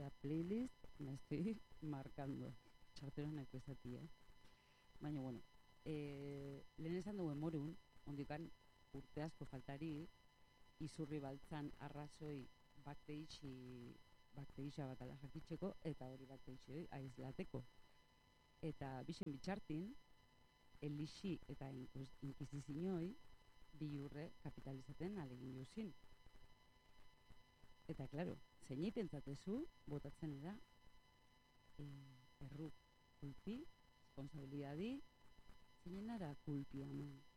vaya playlist me estoy marcando. Txartero neko izati, Baina, bueno, lehen esan duen morun, ondikan urte asko faltari, izurri baltzan arrazoi bakteixa bat ala jakitzeko, eta hori bakteixi aizlateko. Eta bixen bitxartin, elixi eta inkizizinoi bilurre kapitalizaten alegin juzin. Eta, klaro, zeinei pentsatezu, botatzen da, erru kulpi, responsabilidadi, zeinen ara kulpi, amen.